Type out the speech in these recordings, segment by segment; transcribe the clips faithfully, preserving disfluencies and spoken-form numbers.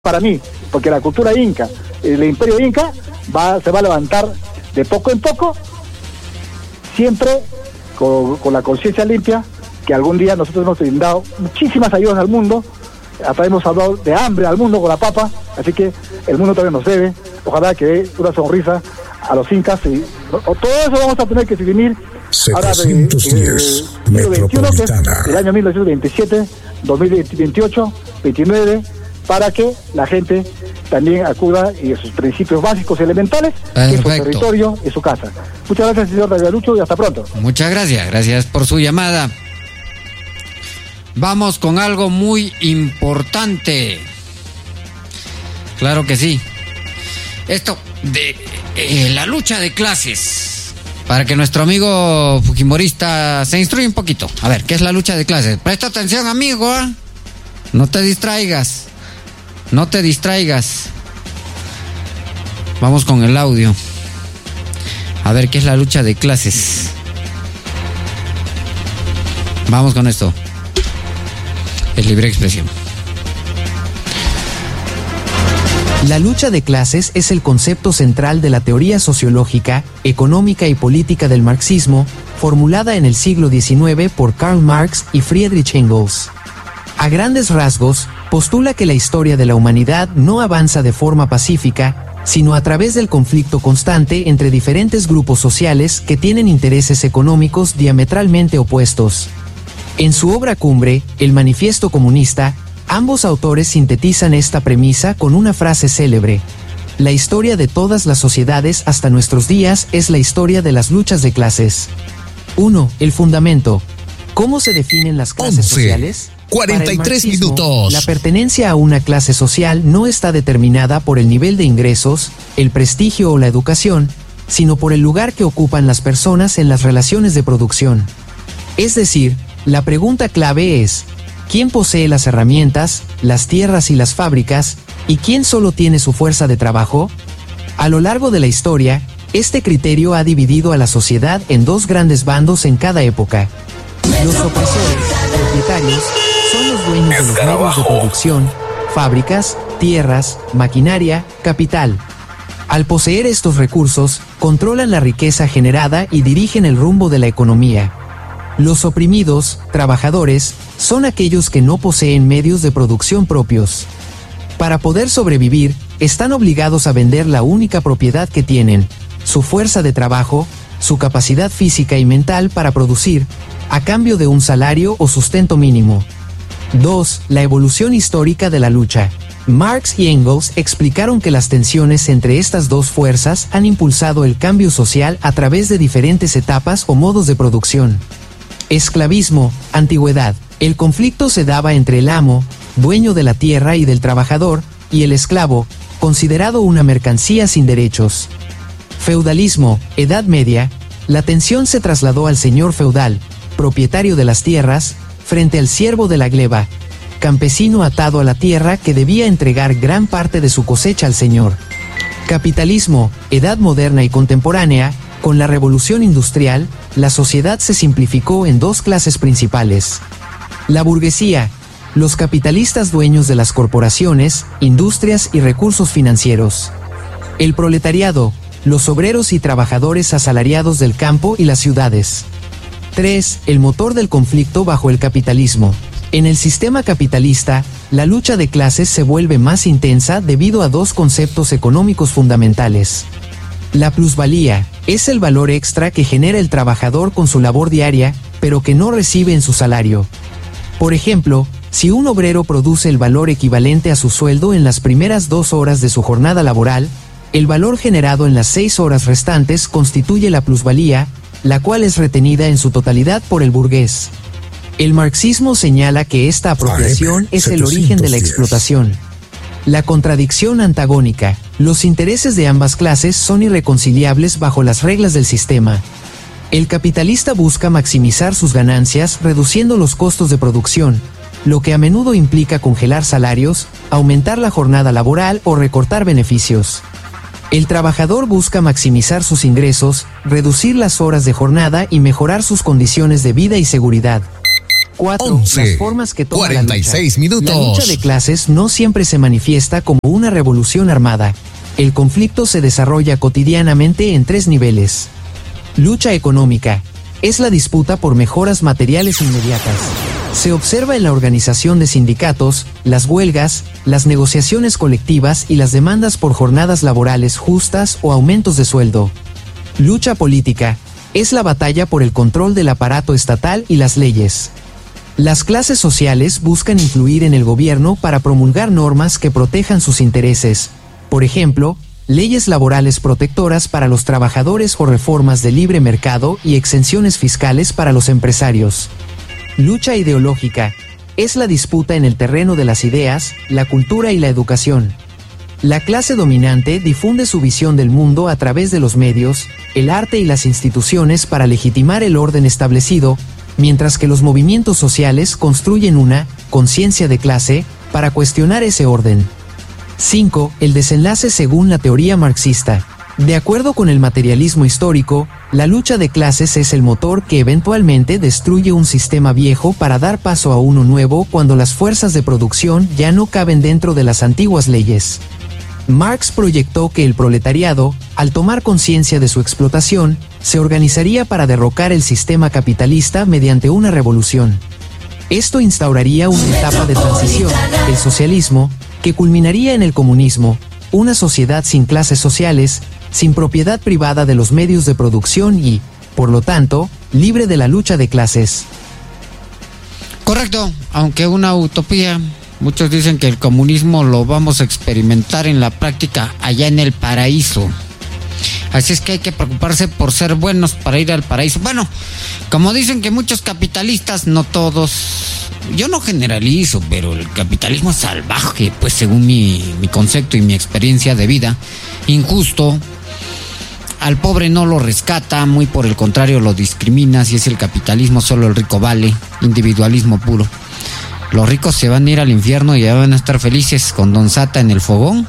para mí, porque la cultura inca, el imperio inca va, se va a levantar de poco en poco, siempre con, con la conciencia limpia, que algún día nosotros hemos brindado muchísimas ayudas al mundo, hasta hemos hablado de hambre al mundo con la papa, así que el mundo también nos debe, ojalá que dé una sonrisa a los incas, y o, todo eso vamos a tener que dirimir ahora de, de, de, de veintiuno, que es el año mil novecientos veintisiete, dos mil veintiocho, veintinueve, para que la gente también acuda y a sus principios básicos y elementales, que es su territorio y su casa. Muchas gracias, señor David Lucho, y hasta pronto. Muchas gracias, gracias por su llamada. Vamos con algo muy importante. Claro que sí. Esto de eh, la lucha de clases, para que nuestro amigo fujimorista se instruya un poquito. A ver, ¿qué es la lucha de clases? Presta atención, amigo, ¿eh? No te distraigas. No te distraigas. Vamos con el audio. A ver, ¿qué es la lucha de clases? Vamos con esto. Es libre expresión. La lucha de clases es el concepto central de la teoría sociológica, económica y política del marxismo, formulada en el siglo diecinueve por Karl Marx y Friedrich Engels. A grandes rasgos, postula que la historia de la humanidad no avanza de forma pacífica, sino a través del conflicto constante entre diferentes grupos sociales que tienen intereses económicos diametralmente opuestos. En su obra cumbre, El Manifiesto Comunista, ambos autores sintetizan esta premisa con una frase célebre: la historia de todas las sociedades hasta nuestros días es la historia de las luchas de clases. uno. El fundamento. ¿Cómo se definen las clases once, sociales? cuarenta y tres minutos. La pertenencia a una clase social no está determinada por el nivel de ingresos, el prestigio o la educación, sino por el lugar que ocupan las personas en las relaciones de producción. Es decir, la pregunta clave es: ¿quién posee las herramientas, las tierras y las fábricas, y quién solo tiene su fuerza de trabajo? A lo largo de la historia, este criterio ha dividido a la sociedad en dos grandes bandos en cada época. Los opresores, propietarios, son los dueños de los medios de producción, fábricas, tierras, maquinaria, capital. Al poseer estos recursos, controlan la riqueza generada y dirigen el rumbo de la economía. Los oprimidos, trabajadores, son aquellos que no poseen medios de producción propios. Para poder sobrevivir, están obligados a vender la única propiedad que tienen, su fuerza de trabajo, su capacidad física y mental para producir, a cambio de un salario o sustento mínimo. dos. La evolución histórica de la lucha. Marx y Engels explicaron que las tensiones entre estas dos fuerzas han impulsado el cambio social a través de diferentes etapas o modos de producción. Esclavismo, antigüedad. El conflicto se daba entre el amo, dueño de la tierra y del trabajador, y el esclavo, considerado una mercancía sin derechos. Feudalismo, Edad Media. La tensión se trasladó al señor feudal, propietario de las tierras, frente al siervo de la gleba, campesino atado a la tierra que debía entregar gran parte de su cosecha al señor. Capitalismo, Edad Moderna y Contemporánea. Con la revolución industrial, la sociedad se simplificó en dos clases principales. La burguesía, los capitalistas dueños de las corporaciones, industrias y recursos financieros. El proletariado, los obreros y trabajadores asalariados del campo y las ciudades. tres. El motor del conflicto bajo el capitalismo. En el sistema capitalista, la lucha de clases se vuelve más intensa debido a dos conceptos económicos fundamentales. La plusvalía es el valor extra que genera el trabajador con su labor diaria, pero que no recibe en su salario. Por ejemplo, si un obrero produce el valor equivalente a su sueldo en las primeras dos horas de su jornada laboral, el valor generado en las seis horas restantes constituye la plusvalía, la cual es retenida en su totalidad por el burgués. El marxismo señala que esta apropiación es el origen de la explotación. La contradicción antagónica. Los intereses de ambas clases son irreconciliables bajo las reglas del sistema. El capitalista busca maximizar sus ganancias reduciendo los costos de producción, lo que a menudo implica congelar salarios, aumentar la jornada laboral o recortar beneficios. El trabajador busca maximizar sus ingresos, reducir las horas de jornada y mejorar sus condiciones de vida y seguridad. cuatro. once, Las formas que toma cuarenta y seis la lucha. minutos. La lucha de clases no siempre se manifiesta como una revolución armada. El conflicto se desarrolla cotidianamente en tres niveles. Lucha económica. Es la disputa por mejoras materiales inmediatas. Se observa en la organización de sindicatos, las huelgas, las negociaciones colectivas y las demandas por jornadas laborales justas o aumentos de sueldo. Lucha política. Es la batalla por el control del aparato estatal y las leyes. Las clases sociales buscan influir en el gobierno para promulgar normas que protejan sus intereses. Por ejemplo, leyes laborales protectoras para los trabajadores o reformas de libre mercado y exenciones fiscales para los empresarios. Lucha ideológica. Es la disputa en el terreno de las ideas, la cultura y la educación. La clase dominante difunde su visión del mundo a través de los medios, el arte y las instituciones para legitimar el orden establecido, mientras que los movimientos sociales construyen una conciencia de clase para cuestionar ese orden. cinco. El desenlace según la teoría marxista. De acuerdo con el materialismo histórico, la lucha de clases es el motor que eventualmente destruye un sistema viejo para dar paso a uno nuevo cuando las fuerzas de producción ya no caben dentro de las antiguas leyes. Marx proyectó que el proletariado, al tomar conciencia de su explotación, se organizaría para derrocar el sistema capitalista mediante una revolución. Esto instauraría una etapa de transición, el socialismo, que culminaría en el comunismo, una sociedad sin clases sociales, sin propiedad privada de los medios de producción y, por lo tanto, libre de la lucha de clases. Correcto, aunque una utopía. Muchos dicen que el comunismo lo vamos a experimentar en la práctica allá en el paraíso. Así es que hay que preocuparse por ser buenos para ir al paraíso. Bueno, como dicen que muchos capitalistas, no todos, yo no generalizo, pero el capitalismo es salvaje, pues según mi, mi concepto y mi experiencia de vida, injusto. Al pobre no lo rescata, muy por el contrario lo discrimina. Si es el capitalismo, solo el rico vale, individualismo puro. Los ricos se van a ir al infierno y ya van a estar felices con Don Sata en el fogón,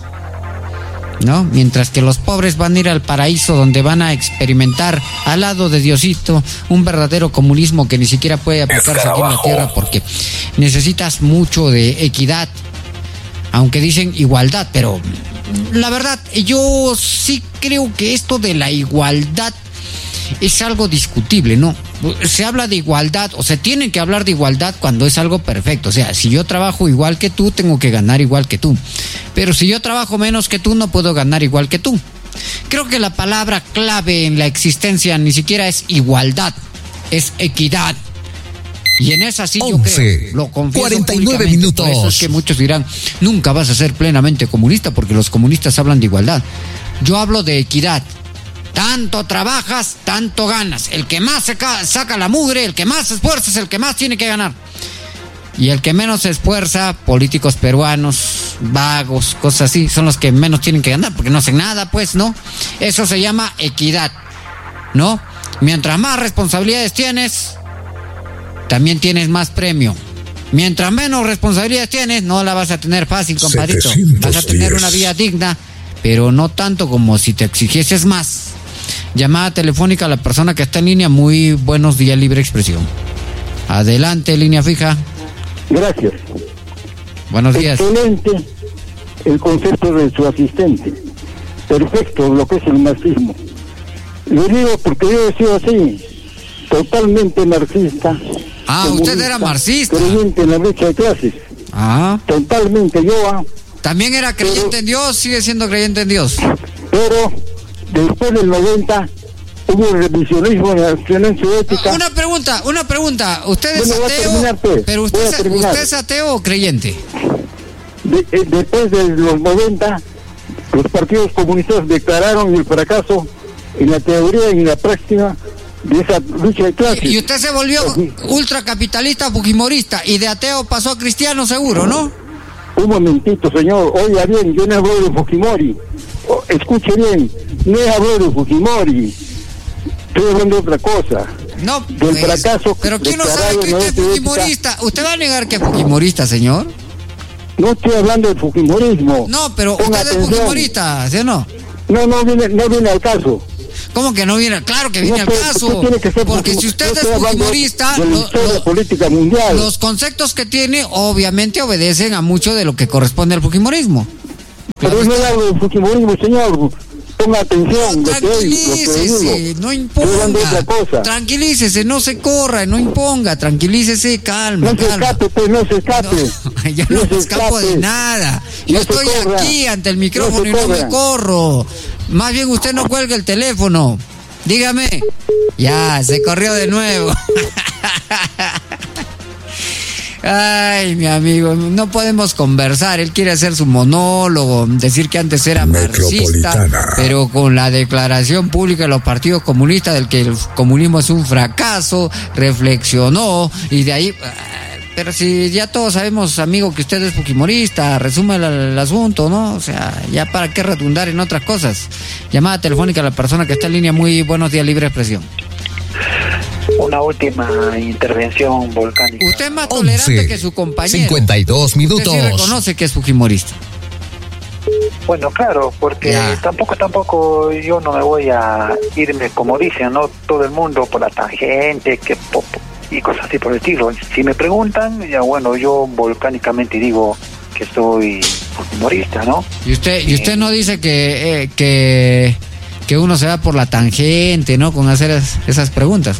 ¿no? Mientras que los pobres van a ir al paraíso, donde van a experimentar al lado de Diosito un verdadero comunismo que ni siquiera puede aplicarse aquí en la tierra porque necesitas mucho de equidad, aunque dicen igualdad, pero la verdad yo sí creo que esto de la igualdad es algo discutible, ¿no? Se habla de igualdad, o se tiene que hablar de igualdad cuando es algo perfecto. O sea, si yo trabajo igual que tú, tengo que ganar igual que tú. Pero si yo trabajo menos que tú, no puedo ganar igual que tú. Creo que la palabra clave en la existencia ni siquiera es igualdad, es equidad. Y en esa sí yo creo, lo confieso cuarenta y nueve minutos. Por eso es que muchos dirán, nunca vas a ser plenamente comunista, porque los comunistas hablan de igualdad. Yo hablo de equidad. Tanto trabajas, tanto ganas. El que más saca, saca la mugre, el que más se esfuerza es el que más tiene que ganar. Y el que menos se esfuerza, políticos peruanos, vagos, cosas así, son los que menos tienen que ganar, porque no hacen nada, pues, ¿no? Eso se llama equidad, ¿no? Mientras más responsabilidades tienes, también tienes más premio. Mientras menos responsabilidades tienes, no la vas a tener fácil, compadrito. Vas a tener una vida digna, pero no tanto como si te exigieses más. Llamada telefónica a la persona que está en línea. Muy buenos días, Libre Expresión. Adelante, línea fija. Gracias. Buenos días. Excelente el concepto de su asistente. Perfecto lo que es el marxismo. Lo digo porque yo he sido así, totalmente marxista. Ah, usted era marxista. Creyente en la brecha de clases. Ah. Totalmente yo. Ah, También era creyente pero, en Dios, sigue siendo creyente en Dios. Pero después del noventa hubo revisionismo en su ética. Ah, una pregunta, una pregunta. ¿Usted es bueno, ateo? Terminar, pues. Pero usted es, ¿usted es ateo o creyente? De, eh, después de los noventa, los partidos comunistas declararon el fracaso en la teoría y en la práctica de esa lucha de clases. Y usted se volvió ultracapitalista fujimorista y de ateo pasó a cristiano seguro, ¿no? Un momentito, señor. Oiga bien, yo no hablo de Fujimori. Oh, escuche bien, no hablo de Fujimori. Estoy hablando de otra cosa. No, del pues, fracaso. pero ¿quién no sabe que usted es fujimorista? ¿Usted va a negar que es fujimorista, señor? No estoy hablando de fujimorismo. No, pero Ponga usted atención. es fujimorista, ¿sí o no? No, no viene, no viene al caso. ¿Cómo que no viene? Claro que viene No, al pero caso. usted tiene que ser Porque fujim- si usted yo es estoy hablando fujimorista, de la lo- historia lo- política mundial. los conceptos que tiene obviamente obedecen a mucho de lo que corresponde al fujimorismo. Pero no es algo de fujimorismo, señor. Ponga atención. No, lo que hoy- lo que tranquilícese, digo. no Estoy hablando de imponga. otra cosa. Tranquilícese, no se corra, no imponga, tranquilícese, calma, No se calma. escape, pues, no se escape. No, yo no, No me se escapo escape. de nada. Yo No se estoy corra. aquí ante el micrófono No se y no me corra. corro. Más bien usted no cuelga el teléfono. Dígame. Ya, se corrió de nuevo. Ay, mi amigo, no podemos conversar. Él quiere hacer su monólogo, decir que antes era marxista, Metropolitana. pero con la declaración pública de los partidos comunistas del que el comunismo es un fracaso, reflexionó y de ahí... Pero si ya todos sabemos, amigo, que usted es fujimorista, resume el, el asunto, ¿no? O sea, ya para qué redundar en otras cosas. Llamada telefónica a la persona que está en línea. Muy buenos días, libre expresión. Una última intervención volcánica. Usted es más tolerante que su compañero. cincuenta y dos minutos. Usted sí reconoce que es fujimorista. Bueno, claro, porque Ya. tampoco, tampoco yo no me voy a irme como dicen, ¿no? Todo el mundo por la tangente, que po- po- y cosas así por el estilo. Si me preguntan, ya bueno, yo volcánicamente digo que soy fujimorista, ¿no? Y usted, y usted no dice que, eh, que, que uno se va por la tangente, ¿no? Con hacer es- esas preguntas.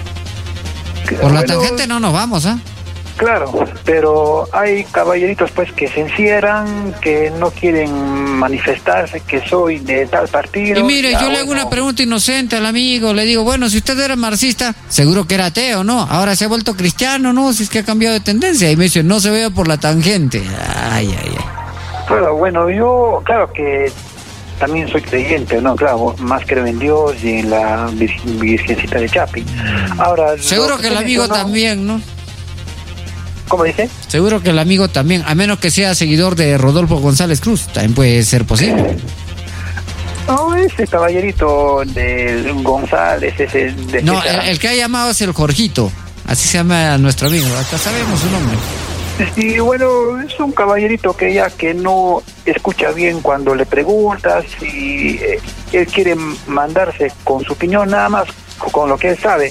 Por la Bueno, tangente no nos vamos, ¿ah? Claro, pero hay caballeritos pues que se encierran, que no quieren manifestarse, que soy de tal partido. Y mire, ya, yo le hago bueno. una pregunta inocente al amigo, le digo, bueno, si usted era marxista, seguro que era ateo, ¿no? Ahora se ha vuelto cristiano, ¿no? Si es que ha cambiado de tendencia. Y me dice, no se vea por la tangente. Ay, ay, ay. Claro, bueno, yo, claro que también soy creyente, ¿no? Claro, más creo en Dios y en la Vir- Virgencita de Chapi. Ahora, Seguro lo que el usted amigo mencionó- también, ¿no? ¿Cómo dice? Seguro que el amigo también, a menos que sea seguidor de Rodolfo González Cruz, también puede ser posible. No, ese caballerito de González, ese... De No, esa- el, el que ha llamado es el Jorgito, así se llama nuestro amigo, hasta sabemos su nombre. Sí, bueno, es un caballerito que ya que no escucha bien cuando le preguntas y eh, él quiere mandarse con su opinión nada más, con lo que él sabe.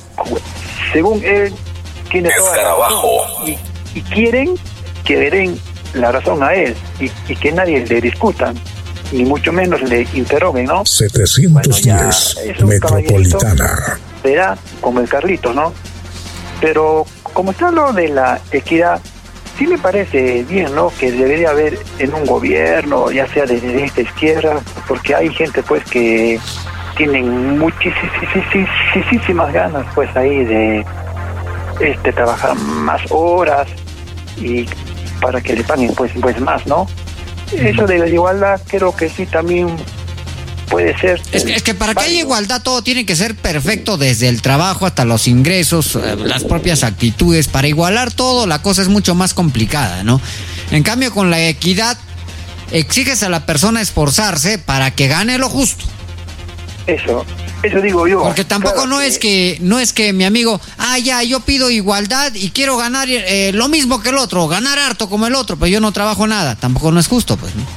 Según él, tiene toda la razón. Y, y quieren que le den la razón a él y, y que nadie le discuta, ni mucho menos le interroguen, ¿no? setecientos diez, Bueno, ya es un Metropolitana. Verá, como el Carlito, ¿no? Pero como está lo de la equidad, sí me parece bien, ¿no? Que debería haber en un gobierno, ya sea de derecha, izquierda, porque hay gente pues que tienen muchísimas ganas pues ahí de este trabajar más horas y para que le paguen pues pues más, ¿no? Eso de la igualdad creo que sí también puede ser. Es que, es que para que haya válido. igualdad todo tiene que ser perfecto, desde el trabajo hasta los ingresos, eh, las propias actitudes. Para igualar todo la cosa es mucho más complicada, ¿no? En cambio, con la equidad exiges a la persona esforzarse para que gane lo justo. Eso, eso digo yo. Porque tampoco Claro no es que no es que mi amigo, ah, ya, yo pido igualdad y quiero ganar eh, lo mismo que el otro, ganar harto como el otro, pero yo no trabajo nada. Tampoco no es justo, pues, ¿no?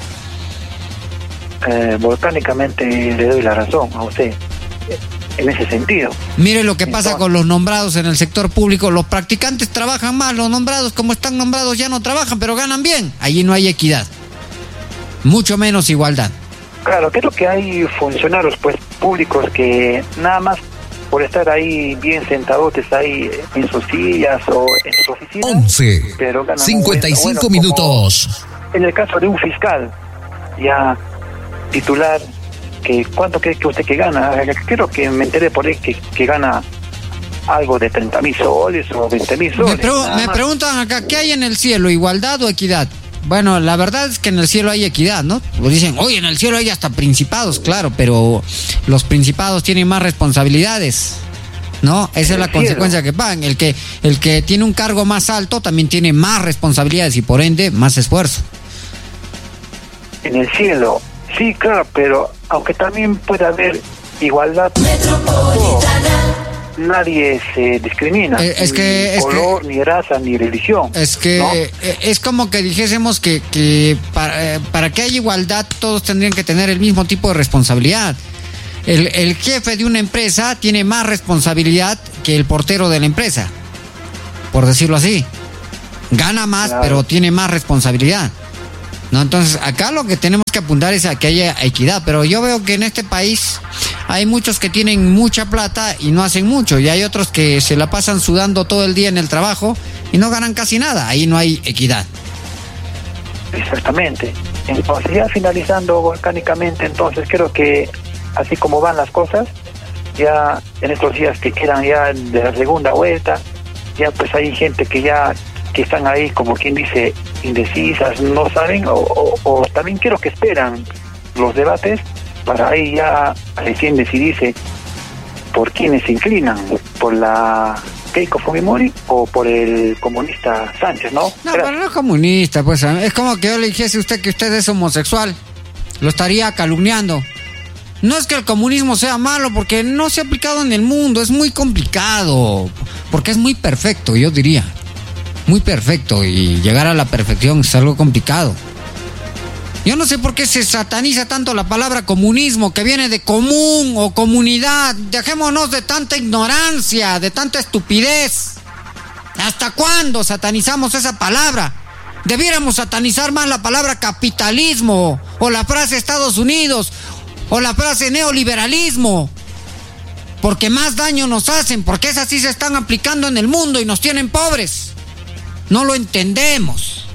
Eh, volcánicamente le doy la razón a usted eh, en ese sentido. Mire lo que pasa Entonces- con los nombrados en el sector público. Los practicantes trabajan más, los nombrados como están nombrados ya no trabajan, pero ganan bien. Allí no hay equidad. Mucho menos igualdad. Claro, creo que hay funcionarios pues públicos que nada más por estar ahí bien sentadotes ahí en sus sillas o en sus oficinas, once, pero ganan cincuenta y bueno, cinco bueno, minutos. como en el caso de un fiscal ya titular, que ¿cuánto cree que usted que gana? Creo que me enteré por ahí que, que gana algo de treinta mil soles o veinte mil soles. Me, pre- nada me más. preguntan acá, ¿qué hay en el cielo? ¿Igualdad o equidad? Bueno, la verdad es que en el cielo hay equidad, ¿no? Pues dicen, oye, en el cielo hay hasta principados, claro, pero los principados tienen más responsabilidades, ¿no? Esa es la El cielo. consecuencia que pagan. El que, el que tiene un cargo más alto también tiene más responsabilidades y por ende más esfuerzo. En el cielo, sí, claro, pero aunque también puede haber igualdad, todo, nadie se discrimina, Eh, es que- ni es color, ni raza, ni religión. Es que ¿no? eh, es como que dijésemos que, que para, eh, para que haya igualdad todos tendrían que tener el mismo tipo de responsabilidad. el, el jefe de una empresa tiene más responsabilidad que el portero de la empresa, por decirlo así. Gana más, claro, pero tiene más responsabilidad, ¿no? Entonces, acá lo que tenemos que apuntar es a que haya equidad, pero yo veo que en este país hay muchos que tienen mucha plata y no hacen mucho, y hay otros que se la pasan sudando todo el día en el trabajo y no ganan casi nada. Ahí no hay equidad. Exactamente. Entonces, ya finalizando volcánicamente, entonces creo que así como van las cosas, ya en estos días que quedan ya de la segunda vuelta, ya pues hay gente que ya que están ahí, como quien dice, indecisas, no saben, o, o, o también quiero que esperan los debates para ahí ya recién decidirse por quiénes se inclinan, por la Keiko Fujimori o por el comunista Sánchez, ¿no? No, pero no es comunista, pues es como que yo le dijese a usted que usted es homosexual, lo estaría calumniando. No es que el comunismo sea malo, porque no se ha aplicado en el mundo, es muy complicado, porque es muy perfecto, yo diría. Muy perfecto, y llegar a la perfección es algo complicado. Yo no sé por qué se sataniza tanto la palabra comunismo, que viene de común o comunidad. Dejémonos de tanta ignorancia, de tanta estupidez. ¿Hasta cuándo satanizamos esa palabra? Debiéramos satanizar más la palabra capitalismo, o la frase Estados Unidos, o la frase neoliberalismo, porque más daño nos hacen, porque esas sí se están aplicando en el mundo y nos tienen pobres. No lo entendemos.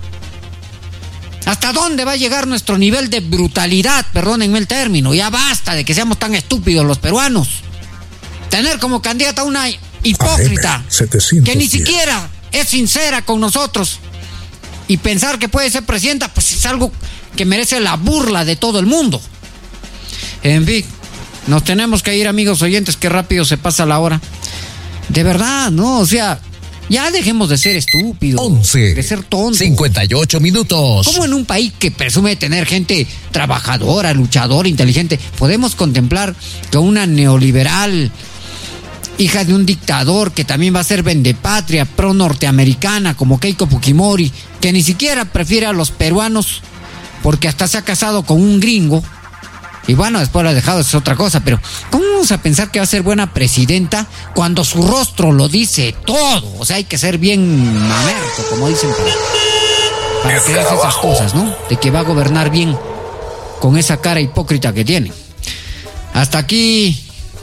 ¿Hasta dónde va a llegar nuestro nivel de brutalidad? Perdónenme el término. Ya basta de que seamos tan estúpidos los peruanos. Tener como candidata a una hipócrita que ni siquiera es sincera con nosotros, y pensar que puede ser presidenta, pues es algo que merece la burla de todo el mundo. En fin, nos tenemos que ir, amigos oyentes, que rápido se pasa la hora. De verdad, ¿no? O sea, ya dejemos de ser estúpidos, once, de ser tontos. cincuenta y ocho minutos. ¿Cómo en un país que presume de tener gente trabajadora, luchadora, inteligente, podemos contemplar que una neoliberal, hija de un dictador que también va a ser vendepatria, pro norteamericana, como Keiko Fujimori, que ni siquiera prefiere a los peruanos porque hasta se ha casado con un gringo, y bueno, después lo ha dejado, es otra cosa, pero ¿cómo vamos a pensar que va a ser buena presidenta cuando su rostro lo dice todo? O sea, hay que ser bien mamerto, como dicen, para, para creerse esas cosas, ¿no? De que va a gobernar bien con esa cara hipócrita que tiene. Hasta aquí,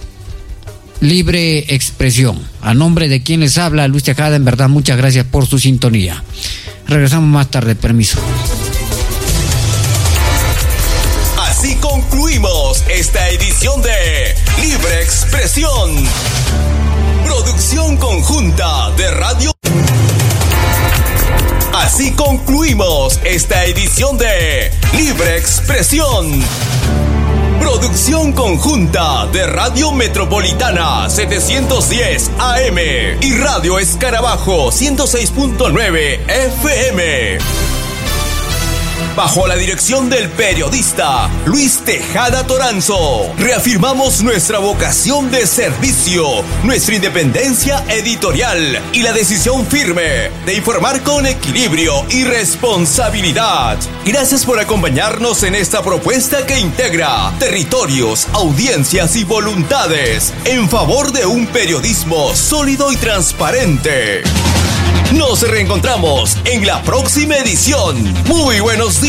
libre expresión. A nombre de quien les habla, Luis Tejada, en verdad, muchas gracias por su sintonía. Regresamos más tarde, permiso. Así concluimos esta edición de Libre Expresión. Producción conjunta de Radio. Así concluimos esta edición de Libre Expresión. Producción conjunta de Radio Metropolitana setecientos diez A M y Radio Escarabajo ciento seis punto nueve F M. Bajo la dirección del periodista Luis Tejada Toranzo, reafirmamos nuestra vocación de servicio, nuestra independencia editorial y la decisión firme de informar con equilibrio y responsabilidad. Gracias por acompañarnos en esta propuesta que integra territorios, audiencias y voluntades en favor de un periodismo sólido y transparente. Nos reencontramos en la próxima edición. Muy buenos días.